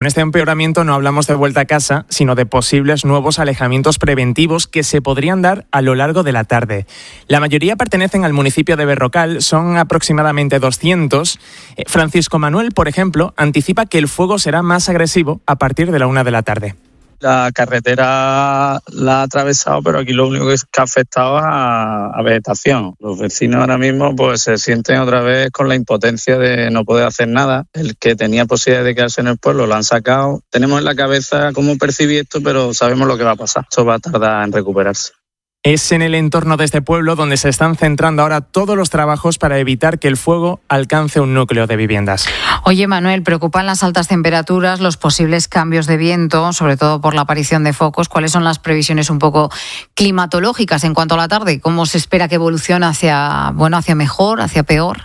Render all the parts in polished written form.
En este empeoramiento no hablamos de vuelta a casa, sino de posibles nuevos alejamientos preventivos que se podrían dar a lo largo de la tarde. La mayoría pertenecen al municipio de Berrocal, son aproximadamente 200. Francisco Manuel, por ejemplo, anticipa que el fuego será más agresivo a partir de la 1 de la tarde. La carretera la ha atravesado, pero aquí lo único que ha afectado a vegetación. Los vecinos ahora mismo pues se sienten otra vez con la impotencia de no poder hacer nada. El que tenía posibilidad de quedarse en el pueblo lo han sacado. Tenemos en la cabeza cómo percibir esto, pero sabemos lo que va a pasar. Esto va a tardar en recuperarse. Es en el entorno de este pueblo donde se están centrando ahora todos los trabajos para evitar que el fuego alcance un núcleo de viviendas. Oye, Manuel, preocupan las altas temperaturas, los posibles cambios de viento, sobre todo por la aparición de focos. ¿Cuáles son las previsiones un poco climatológicas en cuanto a la tarde? ¿Cómo se espera que evolucione hacia mejor, hacia peor?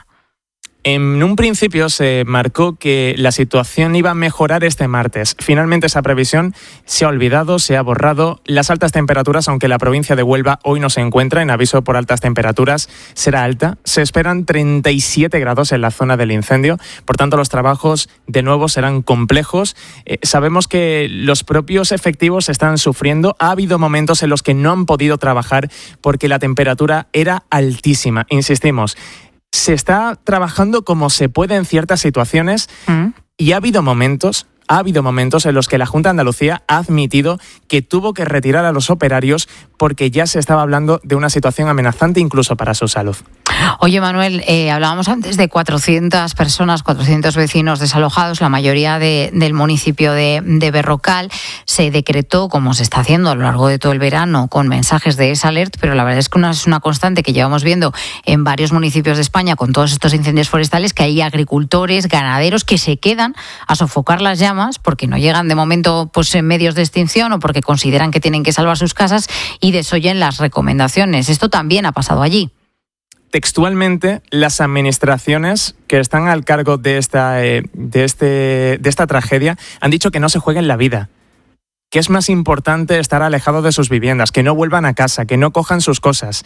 En un principio se marcó que la situación iba a mejorar este martes. Finalmente esa previsión se ha olvidado, se ha borrado. Las altas temperaturas, aunque la provincia de Huelva hoy no se encuentra en aviso por altas temperaturas, será alta. Se esperan 37 grados en la zona del incendio. Por tanto, los trabajos de nuevo serán complejos. Sabemos que los propios efectivos están sufriendo. Ha habido momentos en los que no han podido trabajar porque la temperatura era altísima. Insistimos. Se está trabajando como se puede en ciertas situaciones y ha habido momentos en los que la Junta de Andalucía ha admitido que tuvo que retirar a los operarios porque ya se estaba hablando de una situación amenazante incluso para su salud. Oye, Manuel, hablábamos antes de 400 personas, 400 vecinos desalojados, la mayoría del municipio de Berrocal. Se decretó, como se está haciendo a lo largo de todo el verano, con mensajes de S-Alert, pero la verdad es que es una constante que llevamos viendo en varios municipios de España con todos estos incendios forestales, que hay agricultores, ganaderos que se quedan a sofocar las llamas porque no llegan de momento en medios de extinción o porque consideran que tienen que salvar sus casas y desoyen las recomendaciones. Esto también ha pasado allí. Textualmente, las administraciones que están al cargo de esta tragedia han dicho que no se jueguen la vida, que es más importante estar alejado de sus viviendas, que no vuelvan a casa, que no cojan sus cosas.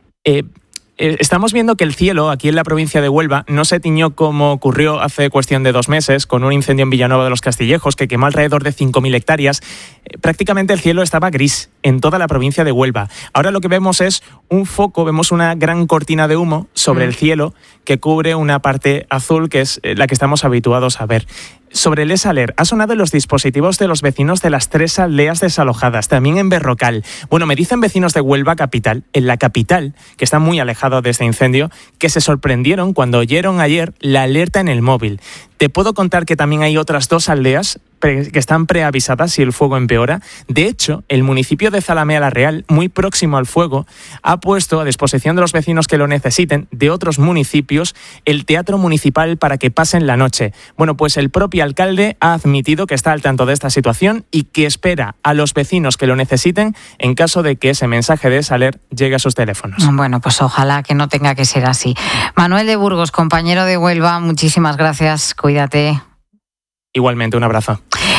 Estamos viendo que el cielo aquí en la provincia de Huelva no se tiñó como ocurrió hace cuestión de 2 meses con un incendio en Villanueva de los Castillejos que quemó alrededor de 5.000 hectáreas. Prácticamente el cielo estaba gris en toda la provincia de Huelva. Ahora lo que vemos es un foco, vemos una gran cortina de humo sobre el cielo que cubre una parte azul que es la que estamos habituados a ver. Sobre el S-Alert, ha sonado en los dispositivos de los vecinos de las 3 aldeas desalojadas, también en Berrocal. Bueno, me dicen vecinos de Huelva capital, en la capital, que está muy alejado de este incendio, que se sorprendieron cuando oyeron ayer la alerta en el móvil. Te puedo contar que también hay otras 2 aldeas que están preavisadas si el fuego empeora. De hecho, el municipio de Zalamea la Real, muy próximo al fuego, ha puesto a disposición de los vecinos que lo necesiten, de otros municipios, el teatro municipal para que pasen la noche. Bueno, pues el propio alcalde ha admitido que está al tanto de esta situación y que espera a los vecinos que lo necesiten en caso de que ese mensaje de S-Alert llegue a sus teléfonos. Bueno, pues ojalá que no tenga que ser así. Manuel de Burgos, compañero de Huelva, muchísimas gracias. Cuídate. Igualmente, un abrazo.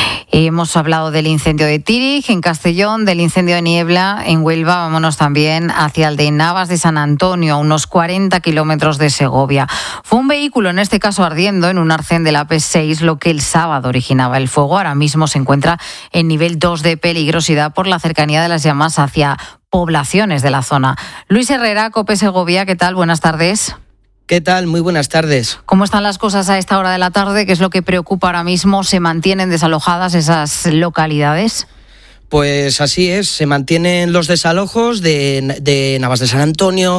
Hemos hablado del incendio de Tírig en Castellón, del incendio de Niebla en Huelva. Vámonos también hacia el de Navas de San Antonio, a unos 40 kilómetros de Segovia. Fue un vehículo, en este caso ardiendo, en un arcén de la AP6, lo que el sábado originaba el fuego. Ahora mismo se encuentra en nivel 2 de peligrosidad por la cercanía de las llamas hacia poblaciones de la zona. Luis Herrera, COPE Segovia, ¿qué tal? Buenas tardes. ¿Qué tal? Muy buenas tardes. ¿Cómo están las cosas a esta hora de la tarde? ¿Qué es lo que preocupa ahora mismo? ¿Se mantienen desalojadas esas localidades? Pues así es, se mantienen los desalojos de Navas de San Antonio,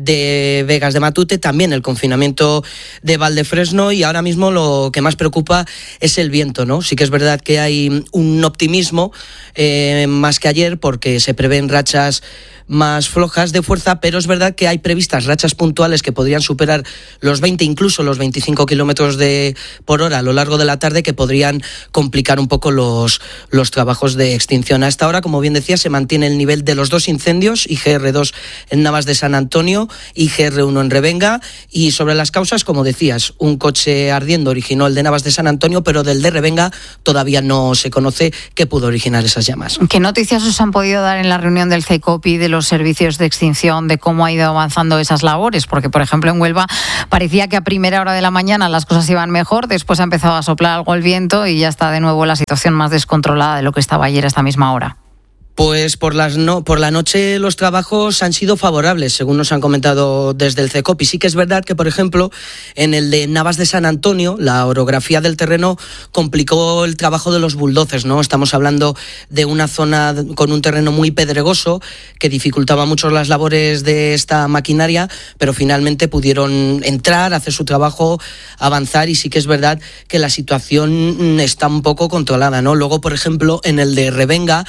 de Vegas de Matute, también el confinamiento de Valdefresno, y ahora mismo lo que más preocupa es el viento, ¿no? Sí que es verdad que hay un optimismo más que ayer porque se prevén rachas más flojas de fuerza, pero es verdad que hay previstas rachas puntuales que podrían superar los 20, incluso los 25 kilómetros por hora a lo largo de la tarde, que podrían complicar un poco los trabajos de extinción. A esta hora, como bien decía, se mantiene el nivel de los 2 incendios, IGR2 en Navas de San Antonio, IGR1 en Revenga, y sobre las causas, como decías, un coche ardiendo originó el de Navas de San Antonio, pero del de Revenga todavía no se conoce qué pudo originar esas llamas. ¿Qué noticias os han podido dar en la reunión del CECOPI de los los servicios de extinción de cómo ha ido avanzando esas labores? Porque, por ejemplo, en Huelva parecía que a primera hora de la mañana las cosas iban mejor, después ha empezado a soplar algo el viento y ya está de nuevo la situación más descontrolada de lo que estaba ayer a esta misma hora. Pues por la noche los trabajos han sido favorables, según nos han comentado desde el CECOP. Y sí que es verdad que, por ejemplo, en el de Navas de San Antonio, la orografía del terreno complicó el trabajo de los bulldozers, ¿no? Estamos hablando de una zona con un terreno muy pedregoso que dificultaba mucho las labores de esta maquinaria, pero finalmente pudieron entrar, hacer su trabajo, avanzar, y sí que es verdad que la situación está un poco controlada, ¿no? Luego, por ejemplo, en el de Revenga,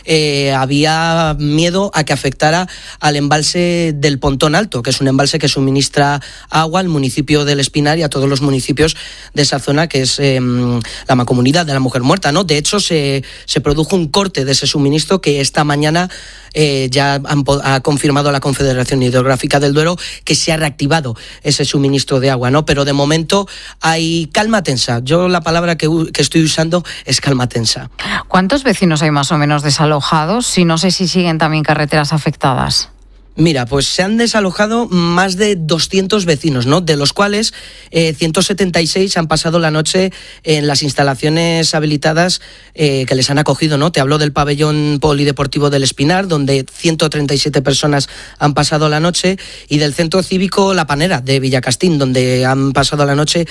había miedo a que afectara al embalse del Pontón Alto, que es un embalse que suministra agua al municipio del Espinar y a todos los municipios de esa zona, que es la mancomunidad de la Mujer Muerta, ¿no? De hecho, se produjo un corte de ese suministro que esta mañana ya ha confirmado la Confederación Hidrográfica del Duero que se ha reactivado ese suministro de agua, ¿no? Pero de momento hay calma tensa. Yo la palabra que estoy usando es calma tensa. ¿Cuántos vecinos hay más o menos desalojados? Y no sé si siguen también carreteras afectadas. Mira, pues se han desalojado más de 200 vecinos, ¿no? De los cuales 176 han pasado la noche en las instalaciones habilitadas que les han acogido, ¿no? Te hablo del pabellón polideportivo del Espinar, donde 137 personas han pasado la noche, y del centro cívico La Panera de Villacastín, donde han pasado la noche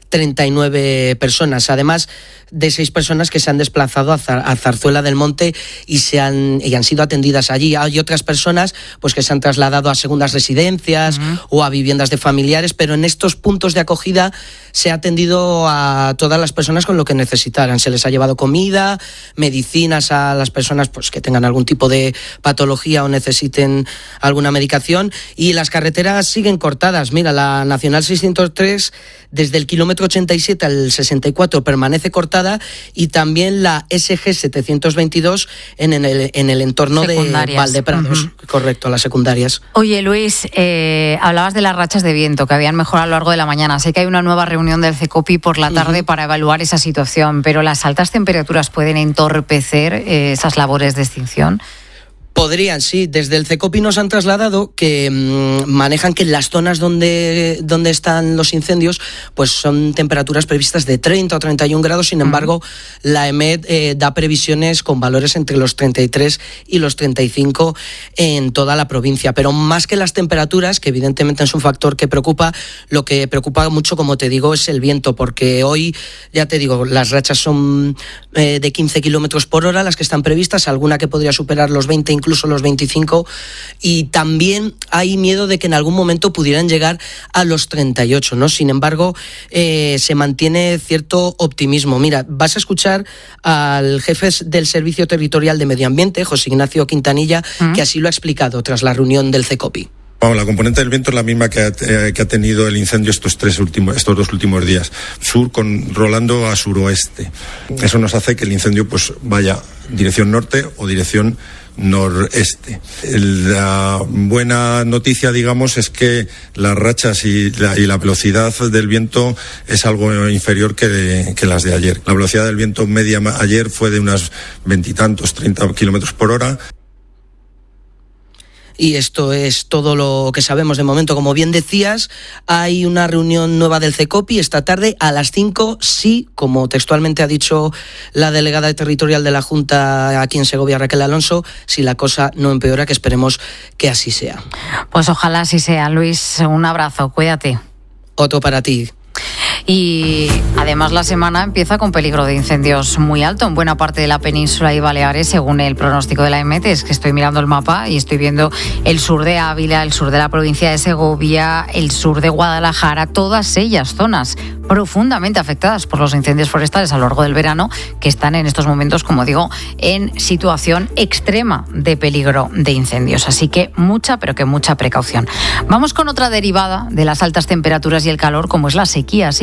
39 personas. Además de 6 personas que se han desplazado a Zarzuela del Monte y han sido atendidas allí. Hay otras personas pues que se han trasladado a segundas residencias o a viviendas de familiares, pero en estos puntos de acogida se ha atendido a todas las personas con lo que necesitaran. Se les ha llevado comida, medicinas a las personas pues que tengan algún tipo de patología o necesiten alguna medicación, y las carreteras siguen cortadas. Mira, la Nacional 603 desde el kilómetro 87 al 64 permanece cortada, y también la SG 722 en el entorno de Valdeprados. Correcto, las secundarias. Oye, Luis, hablabas de las rachas de viento que habían mejorado a lo largo de la mañana. Sé que hay una nueva reunión del CECOPI por la tarde para evaluar esa situación, pero ¿las altas temperaturas pueden entorpecer esas labores de extinción? Podrían, sí. Desde el CECOPI nos han trasladado que manejan que en las zonas donde están los incendios pues son temperaturas previstas de 30 o 31 grados. Sin embargo, la EMET da previsiones con valores entre los 33 y los 35 en toda la provincia. Pero más que las temperaturas, que evidentemente es un factor que preocupa, lo que preocupa mucho, como te digo, es el viento, porque hoy, ya te digo, las rachas son de 15 kilómetros por hora las que están previstas, alguna que podría superar los 20, incluso los 25, y también hay miedo de que en algún momento pudieran llegar a los 38, ¿no? Sin embargo, se mantiene cierto optimismo. Mira, vas a escuchar al jefe del Servicio Territorial de Medio Ambiente, José Ignacio Quintanilla, que así lo ha explicado tras la reunión del CECOPI. La componente del viento es la misma que ha tenido el incendio estos 2 últimos días. Sur rolando a suroeste. Eso nos hace que el incendio pues vaya dirección norte o dirección noreste. La buena noticia, digamos, es que las rachas y la velocidad del viento es algo inferior que las de ayer. La velocidad del viento media ayer fue de unas 20 y tantos, 30 kilómetros por hora. Y esto es todo lo que sabemos de momento. Como bien decías, hay una reunión nueva del CECOPI esta tarde a las 5, sí, como textualmente ha dicho la delegada territorial de la Junta aquí en Segovia, Raquel Alonso, si la cosa no empeora, que esperemos que así sea. Pues ojalá así sea, Luis. Un abrazo, cuídate. Otro para ti. Y además la semana empieza con peligro de incendios muy alto en buena parte de la península y Baleares, según el pronóstico de la EMET. Es que estoy mirando el mapa y estoy viendo el sur de Ávila, el sur de la provincia de Segovia, el sur de Guadalajara, todas ellas zonas profundamente afectadas por los incendios forestales a lo largo del verano, que están en estos momentos, como digo, en situación extrema de peligro de incendios. Así que mucha, pero que mucha precaución. Vamos con otra derivada de las altas temperaturas y el calor, como es la sequía. Sí,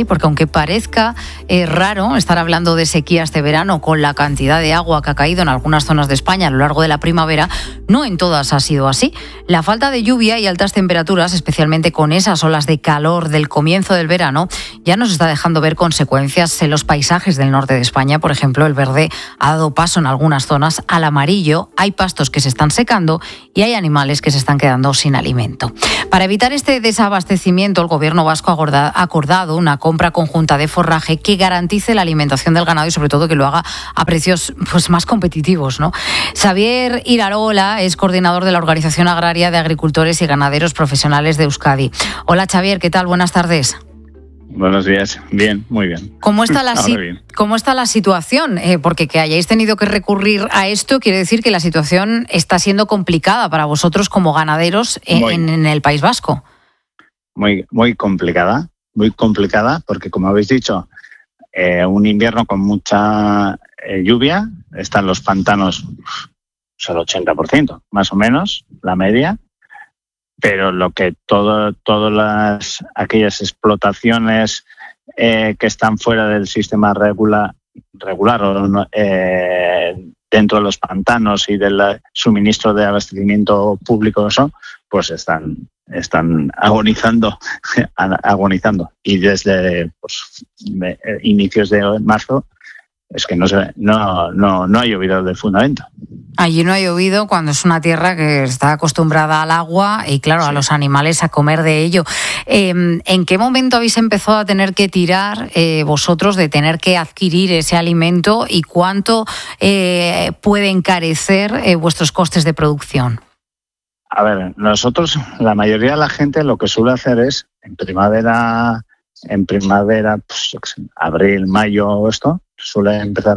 así, porque aunque parezca raro estar hablando de sequía este verano con la cantidad de agua que ha caído en algunas zonas de España a lo largo de la primavera, no en todas ha sido así. La falta de lluvia y altas temperaturas, especialmente con esas olas de calor del comienzo del verano, ya nos está dejando ver consecuencias en los paisajes del norte de España. Por ejemplo, el verde ha dado paso en algunas zonas al amarillo, hay pastos que se están secando y hay animales que se están quedando sin alimento. Para evitar este desabastecimiento, el Gobierno vasco ha acordado una compra conjunta de forraje que garantice la alimentación del ganado y sobre todo que lo haga a precios más competitivos, ¿no? Xavier Irarola es coordinador de la Organización Agraria de Agricultores y Ganaderos Profesionales de Euskadi. Hola Xavier, ¿qué tal? Buenas tardes. Buenos días. Bien, muy bien. ¿Cómo está la situación? Porque que hayáis tenido que recurrir a esto quiere decir que la situación está siendo complicada para vosotros como ganaderos en el País Vasco. Muy complicada, porque como habéis dicho, un invierno con mucha lluvia, están los pantanos al 80%, más o menos, la media. Pero lo que todas aquellas explotaciones que están fuera del sistema regular o no, dentro de los pantanos y del suministro de abastecimiento público, pues están agonizando. Y desde inicios de marzo es que no ha llovido de fundamento. Allí no ha llovido cuando es una tierra que está acostumbrada al agua y, claro, sí, a los animales a comer de ello. ¿En qué momento habéis empezado a tener que tirar vosotros de tener que adquirir ese alimento y cuánto puede encarecer vuestros costes de producción? A ver, nosotros, la mayoría de la gente lo que suele hacer es en primavera, pues, abril, mayo, suele empezar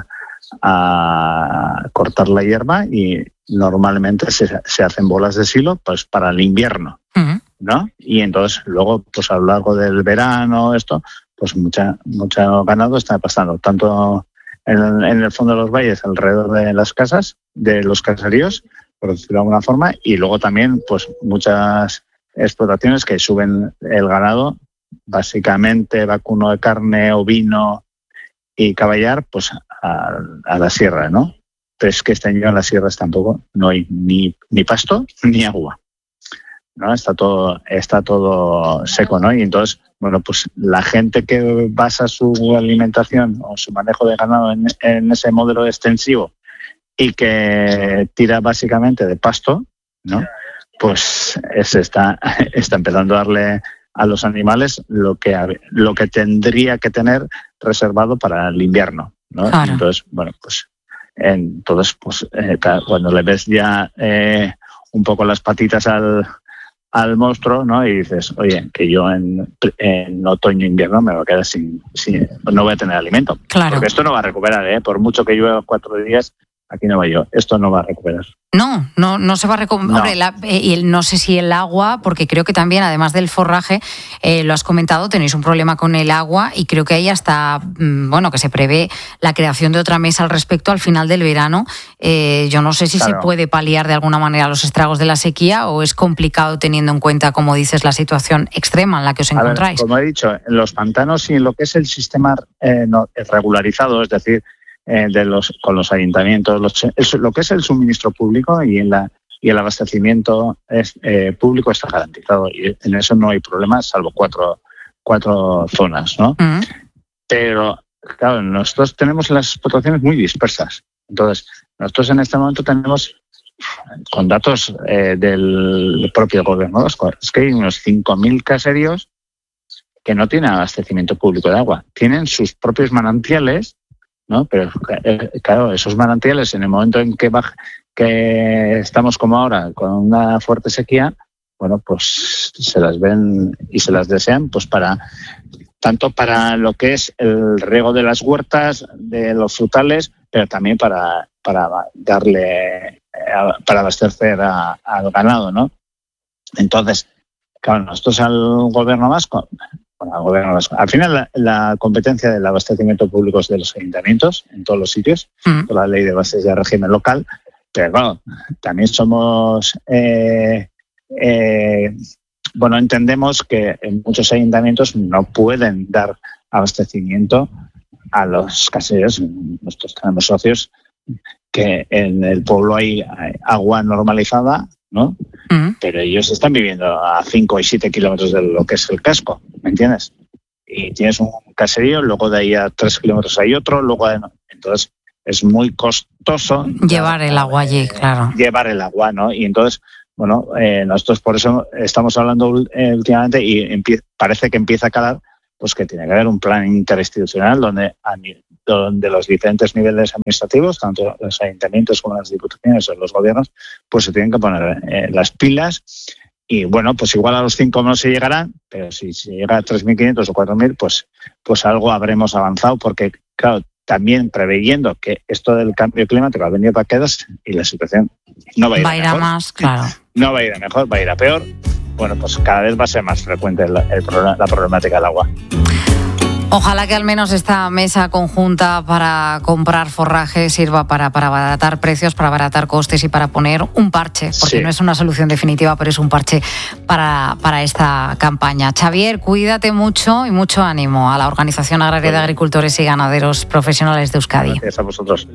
a cortar la hierba y normalmente se hacen bolas de silo pues para el invierno, ¿no? Y entonces luego pues a lo largo del verano pues mucho ganado está pasando tanto en el fondo de los valles alrededor de las casas, de los caseríos, por decirlo de alguna forma, y luego también pues muchas explotaciones que suben el ganado, básicamente vacuno de carne, ovino y caballar, pues a la sierra, ¿no? Pero es que este año en las sierras tampoco no hay ni pasto ni agua, ¿no? Está todo seco, ¿no? Y entonces, bueno, pues la gente que basa su alimentación o su manejo de ganado en ese modelo extensivo y que tira básicamente de pasto, ¿no? Pues está empezando a darle a los animales lo que tendría que tener reservado para el invierno, ¿no? Claro. Entonces, bueno, pues cuando le ves ya un poco las patitas al monstruo, ¿no? Y dices, oye, que yo en otoño e invierno me voy a quedar sin no voy a tener alimento. Claro. Porque esto no va a recuperar, por mucho que llueva 4 días, aquí no va yo. Esto no va a recuperar. No se va a recuperar. No. Hombre, no sé si el agua, porque creo que también, además del forraje, lo has comentado, tenéis un problema con el agua y creo que ahí hasta, que se prevé la creación de otra mesa al respecto al final del verano. Yo no sé si se puede paliar de alguna manera los estragos de la sequía o es complicado teniendo en cuenta, como dices, la situación extrema en la que os encontráis. Como he dicho, en los pantanos y en lo que es el sistema regularizado, es decir, con los ayuntamientos, lo que es el suministro público y el abastecimiento público está garantizado y en eso no hay problema, salvo cuatro zonas, ¿no? Uh-huh. Pero claro, nosotros tenemos las explotaciones muy dispersas. Entonces, nosotros en este momento tenemos, con datos del propio gobierno vasco, es que hay unos 5.000 caseríos que no tienen abastecimiento público de agua. Tienen sus propios manantiales, ¿no? Pero claro, esos manantiales en el momento en que estamos como ahora con una fuerte sequía, bueno, pues se las ven y se las desean pues tanto para lo que es el riego de las huertas, de los frutales, pero también para darle para abastecer al ganado, ¿no? Entonces, claro, nosotros al gobierno vasco, al final la competencia del abastecimiento público es de los ayuntamientos en todos los sitios, por la ley de bases de régimen local, pero claro, también somos entendemos que en muchos ayuntamientos no pueden dar abastecimiento a los caseros. Nosotros tenemos socios que en el pueblo hay agua normalizada, ¿no? Pero ellos están viviendo a 5 y 7 kilómetros de lo que es el casco, ¿me entiendes? Y tienes un caserío, luego de ahí a 3 kilómetros hay otro, entonces es muy costoso llevar el agua allí, claro. Llevar el agua, ¿no? Y entonces, nosotros por eso estamos hablando últimamente y parece que empieza a calar, pues que tiene que haber un plan interinstitucional donde los diferentes niveles administrativos, tanto los ayuntamientos como las diputaciones o los gobiernos, pues se tienen que poner las pilas. Y pues igual a los 5 no se llegarán, pero si se llega a 3.500 o 4.000, pues algo habremos avanzado, porque claro, también preveyendo que esto del cambio climático ha venido para quedarse y la situación no va a ir a más, claro. No va a ir a mejor, va a ir a peor. Pues cada vez va a ser más frecuente la problemática del agua. Ojalá que al menos esta mesa conjunta para comprar forraje sirva para abaratar precios, para abaratar costes y para poner un parche, porque no es una solución definitiva, pero es un parche para esta campaña. Xavier, cuídate mucho y mucho ánimo a la Organización Agraria de Agricultores y Ganaderos Profesionales de Euskadi. Gracias a vosotros.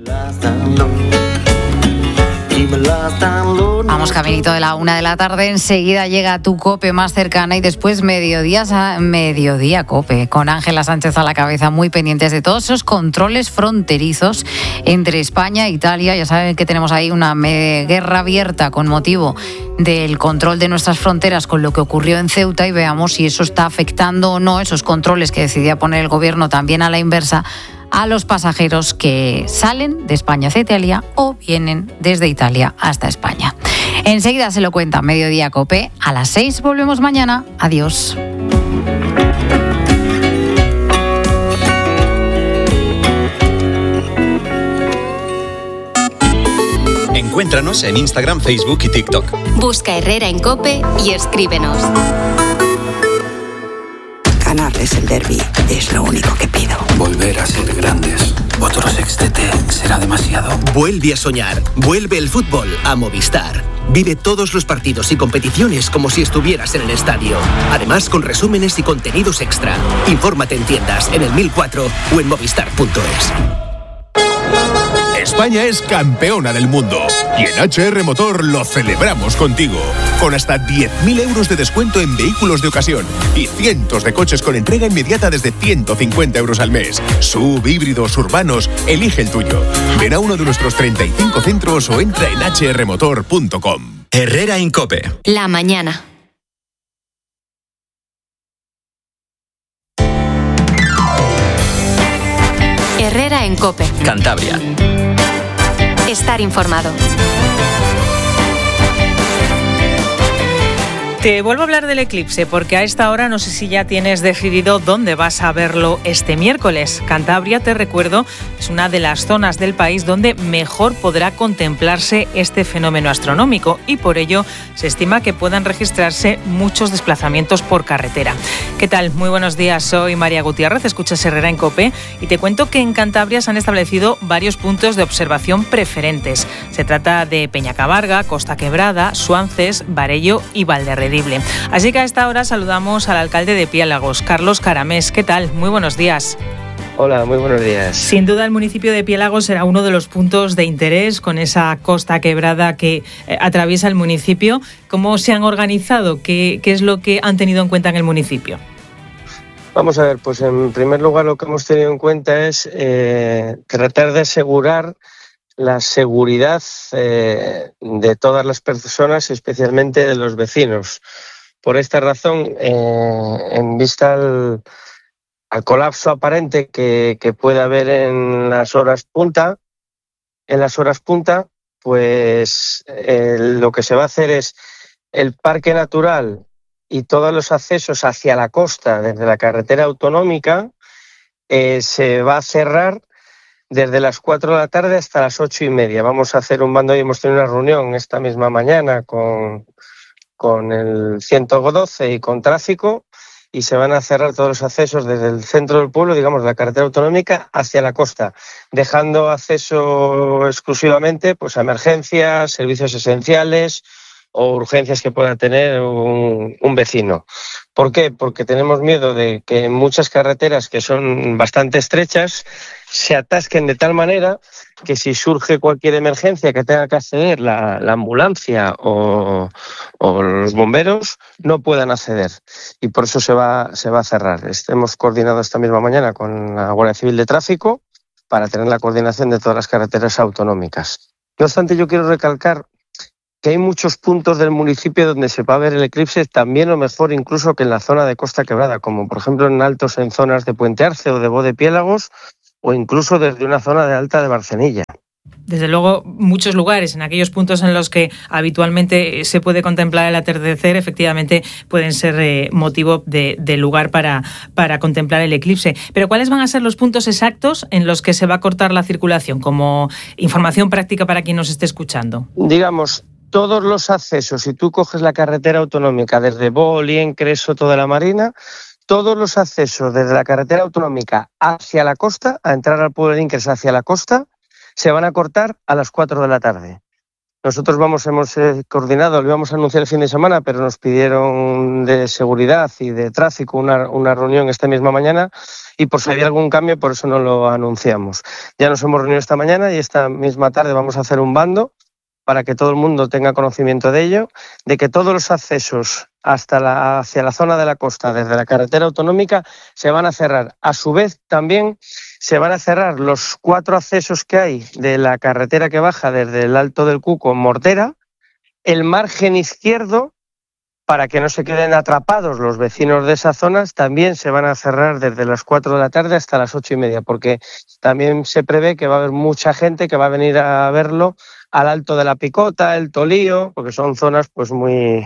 Vamos caminito de la 1 p.m. Enseguida llega tu COPE más cercana y después Mediodía COPE, con Ángela Sánchez a la cabeza, muy pendientes de todos esos controles fronterizos entre España e Italia. Ya saben que tenemos ahí una guerra abierta con motivo del control de nuestras fronteras con lo que ocurrió en Ceuta, y veamos si eso está afectando o no, esos controles que decidía poner el gobierno también a la inversa, a los pasajeros que salen de España hacia Italia o vienen desde Italia hasta España. Enseguida se lo cuenta Mediodía COPE. A las 6 volvemos mañana. Adiós. Encuéntranos en Instagram, Facebook y TikTok. Busca Herrera en COPE y escríbenos. Ganarles el derbi es lo único que pido. Volver a ser grandes. Otro sextete será demasiado. Vuelve a soñar. Vuelve el fútbol a Movistar. Vive todos los partidos y competiciones como si estuvieras en el estadio. Además, con resúmenes y contenidos extra. Infórmate en tiendas, en el 1004 o en movistar.es. España es campeona del mundo y en HR Motor lo celebramos contigo, con hasta 10.000 euros de descuento en vehículos de ocasión y cientos de coches con entrega inmediata desde 150 euros al mes. SUV, híbridos, urbanos, elige el tuyo. Ven a uno de nuestros 35 centros o entra en hrmotor.com. Herrera en COPE. La mañana. Herrera en COPE. Cantabria. Estar informado. Te vuelvo a hablar del eclipse porque a esta hora no sé si ya tienes decidido dónde vas a verlo este miércoles. Cantabria, te recuerdo, es una de las zonas del país donde mejor podrá contemplarse este fenómeno astronómico y por ello se estima que puedan registrarse muchos desplazamientos por carretera. ¿Qué tal? Muy buenos días, soy María Gutiérrez, escuchas Herrera en COPE y te cuento que en Cantabria se han establecido varios puntos de observación preferentes. Se trata de Peñacabarga, Costa Quebrada, Suances, Barello y Valderredible. Así que a esta hora saludamos al alcalde de Piélagos, Carlos Caramés. ¿Qué tal? Muy buenos días. Hola, muy buenos días. Sin duda el municipio de Piélagos será uno de los puntos de interés con esa costa quebrada que atraviesa el municipio. ¿Cómo se han organizado? ¿Qué es lo que han tenido en cuenta en el municipio? Vamos a ver, pues en primer lugar lo que hemos tenido en cuenta es tratar de asegurar la seguridad de todas las personas, especialmente de los vecinos. Por esta razón, en vista al colapso aparente que puede haber en las horas punta, pues lo que se va a hacer es el parque natural y todos los accesos hacia la costa desde la carretera autonómica se va a cerrar desde las 4 de la tarde hasta las 8:30. Vamos a hacer un bando y hemos tenido una reunión esta misma mañana con el 112 y con tráfico y se van a cerrar todos los accesos desde el centro del pueblo, digamos, la carretera autonómica hacia la costa, dejando acceso exclusivamente pues a emergencias, servicios esenciales, o urgencias que pueda tener un vecino. ¿Por qué? Porque tenemos miedo de que muchas carreteras que son bastante estrechas se atasquen de tal manera que si surge cualquier emergencia que tenga que acceder la ambulancia o los bomberos, no puedan acceder. Y por eso se va a cerrar. Hemos coordinado esta misma mañana con la Guardia Civil de Tráfico para tener la coordinación de todas las carreteras autonómicas. No obstante, yo quiero recalcar que hay muchos puntos del municipio donde se va a ver el eclipse también o mejor incluso que en la zona de Costa Quebrada, como por ejemplo en altos en zonas de Puente Arce o de Bodepiélagos, o incluso desde una zona de alta de Barcenilla. Desde luego, muchos lugares, en aquellos puntos en los que habitualmente se puede contemplar el atardecer, efectivamente pueden ser motivo de lugar para contemplar el eclipse. Pero ¿cuáles van a ser los puntos exactos en los que se va a cortar la circulación? Como información práctica para quien nos esté escuchando. Digamos, todos los accesos, si tú coges la carretera autonómica desde Bolien, Soto de la Marina, todos los accesos desde la carretera autonómica hacia la costa, a entrar al pueblo de Incres hacia la costa, se van a cortar a las 4 de la tarde. Nosotros hemos coordinado, lo íbamos a anunciar el fin de semana, pero nos pidieron de seguridad y de tráfico una reunión esta misma mañana y por si había algún cambio, por eso no lo anunciamos. Ya nos hemos reunido esta mañana y esta misma tarde vamos a hacer un bando para que todo el mundo tenga conocimiento de ello, de que todos los accesos hacia la zona de la costa desde la carretera autonómica se van a cerrar. A su vez, también se van a cerrar los 4 accesos que hay de la carretera que baja desde el Alto del Cuco en Mortera, el margen izquierdo, para que no se queden atrapados los vecinos de esas zonas, también se van a cerrar desde las 4 de la tarde hasta las 8:30, porque también se prevé que va a haber mucha gente que va a venir a verlo al Alto de la Picota, el Tolío, porque son zonas pues muy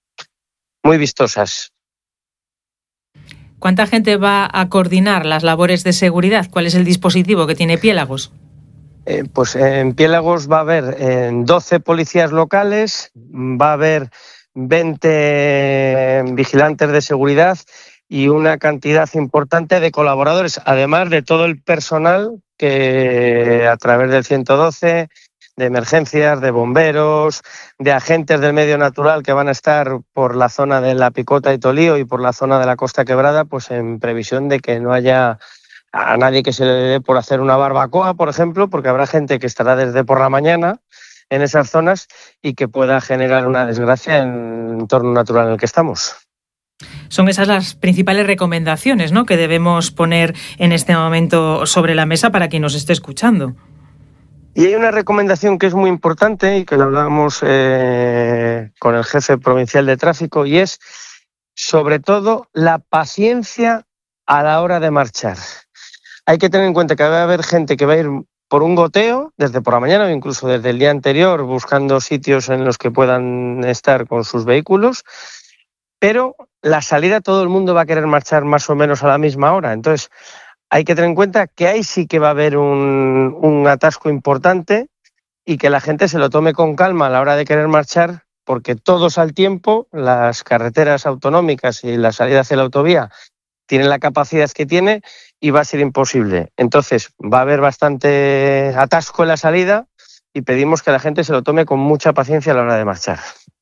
vistosas. ¿Cuánta gente va a coordinar las labores de seguridad? ¿Cuál es el dispositivo que tiene Piélagos? Pues en Piélagos va a haber 12 policías locales, va a haber 20 vigilantes de seguridad y una cantidad importante de colaboradores, además de todo el personal que a través del 112, de emergencias, de bomberos, de agentes del medio natural que van a estar por la zona de la Picota y Tolío y por la zona de la Costa Quebrada, pues en previsión de que no haya a nadie que se le dé por hacer una barbacoa, por ejemplo, porque habrá gente que estará desde por la mañana en esas zonas y que pueda generar una desgracia en el entorno natural en el que estamos. Son esas las principales recomendaciones, ¿no?, que debemos poner en este momento sobre la mesa para quien nos esté escuchando. Y hay una recomendación que es muy importante y que la hablábamos con el jefe provincial de tráfico y es, sobre todo, la paciencia a la hora de marchar. Hay que tener en cuenta que va a haber gente que va a ir por un goteo desde por la mañana o incluso desde el día anterior buscando sitios en los que puedan estar con sus vehículos, pero la salida todo el mundo va a querer marchar más o menos a la misma hora. Entonces, hay que tener en cuenta que ahí sí que va a haber un atasco importante y que la gente se lo tome con calma a la hora de querer marchar, porque todos al tiempo, las carreteras autonómicas y la salida hacia la autovía tienen la capacidad que tiene y va a ser imposible. Entonces va a haber bastante atasco en la salida y pedimos que la gente se lo tome con mucha paciencia a la hora de marchar.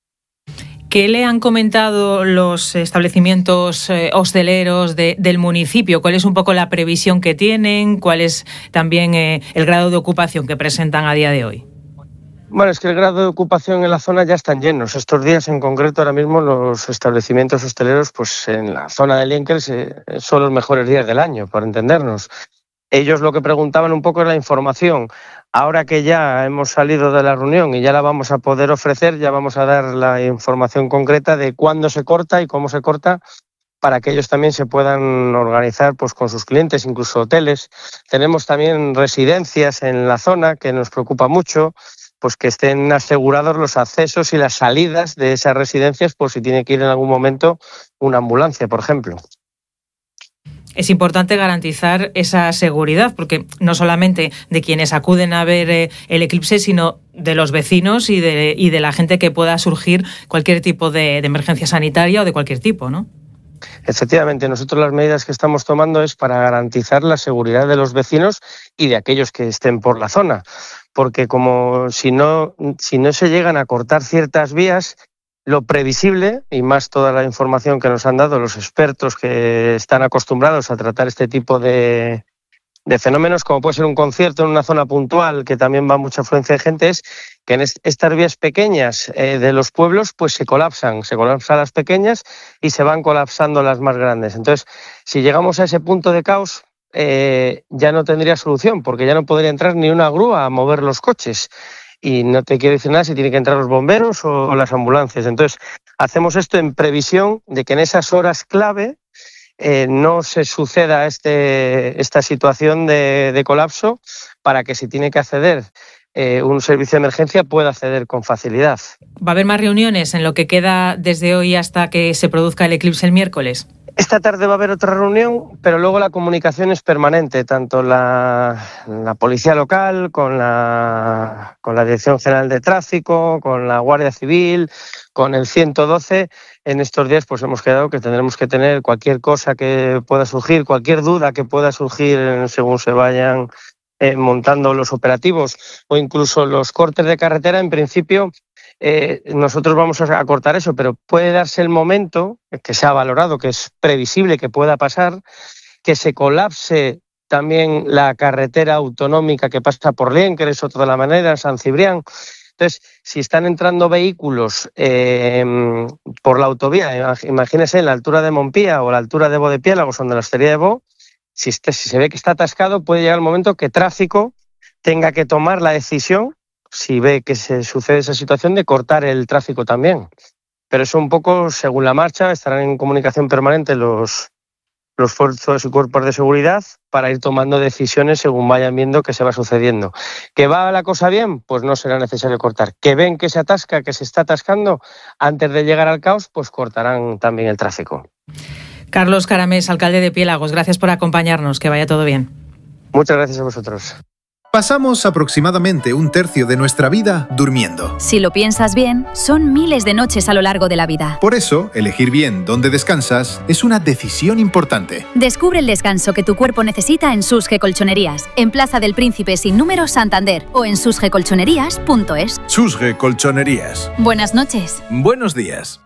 ¿Qué le han comentado los establecimientos hosteleros del municipio? ¿Cuál es un poco la previsión que tienen? ¿Cuál es también el grado de ocupación que presentan a día de hoy? Bueno, es que el grado de ocupación en la zona ya están llenos. Estos días en concreto, ahora mismo, los establecimientos hosteleros, pues en la zona de Liencres son los mejores días del año, por entendernos. Ellos lo que preguntaban un poco es la información. Ahora que ya hemos salido de la reunión y ya la vamos a poder ofrecer, ya vamos a dar la información concreta de cuándo se corta y cómo se corta, para que ellos también se puedan organizar pues con sus clientes, incluso hoteles. Tenemos también residencias en la zona, que nos preocupa mucho, pues que estén asegurados los accesos y las salidas de esas residencias por si tiene que ir en algún momento una ambulancia, por ejemplo. Es importante garantizar esa seguridad, porque no solamente de quienes acuden a ver el eclipse, sino de los vecinos y de la gente que pueda surgir cualquier tipo de emergencia sanitaria o de cualquier tipo, ¿no? Efectivamente, nosotros las medidas que estamos tomando es para garantizar la seguridad de los vecinos y de aquellos que estén por la zona, porque como si no se llegan a cortar ciertas vías, lo previsible, y más toda la información que nos han dado los expertos que están acostumbrados a tratar este tipo de fenómenos, como puede ser un concierto en una zona puntual que también va mucha afluencia de gente, es que en estas vías pequeñas de los pueblos pues se colapsan las pequeñas y se van colapsando las más grandes. Entonces, si llegamos a ese punto de caos, ya no tendría solución, porque ya no podría entrar ni una grúa a mover los coches. Y no te quiero decir nada si tienen que entrar los bomberos o las ambulancias. Entonces, hacemos esto en previsión de que en esas horas clave no se suceda esta situación de colapso, para que si tiene que acceder un servicio de emergencia pueda acceder con facilidad. ¿Va a haber más reuniones en lo que queda desde hoy hasta que se produzca el eclipse el miércoles? Esta tarde va a haber otra reunión, pero luego la comunicación es permanente, tanto la Policía Local, con la Dirección General de Tráfico, con la Guardia Civil, con el 112. En estos días pues hemos quedado que tendremos que tener cualquier cosa que pueda surgir, cualquier duda que pueda surgir según se vayan montando los operativos o incluso los cortes de carretera. En principio nosotros vamos a cortar eso, pero puede darse el momento que se ha valorado, que es previsible que pueda pasar, que se colapse también la carretera autonómica que pasa por Lien, que es otra de la manera, San Cibrián. Entonces, si están entrando vehículos por la autovía, imagínese en la altura de Montpía o la altura de Bodepiélagos, donde la hostería de Bo, si se ve que está atascado, puede llegar el momento que tráfico tenga que tomar la decisión, si ve que se sucede esa situación, de cortar el tráfico también. Pero eso un poco según la marcha, estarán en comunicación permanente los fuerzas y cuerpos de seguridad para ir tomando decisiones según vayan viendo que se va sucediendo. ¿Que va la cosa bien? Pues no será necesario cortar. ¿Que ven que se atasca, que se está atascando antes de llegar al caos? Pues cortarán también el tráfico. Carlos Caramés, alcalde de Piélagos, gracias por acompañarnos, que vaya todo bien. Muchas gracias a vosotros. Pasamos aproximadamente un tercio de nuestra vida durmiendo. Si lo piensas bien, son miles de noches a lo largo de la vida. Por eso, elegir bien dónde descansas es una decisión importante. Descubre el descanso que tu cuerpo necesita en Susge Colchonerías, en Plaza del Príncipe sin número, Santander, o en susgecolchonerías.es. Susge Colchonerías. Buenas noches. Buenos días.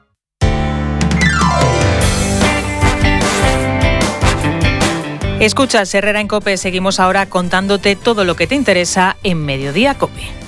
Escuchas Herrera en COPE, seguimos ahora contándote todo lo que te interesa en Mediodía COPE.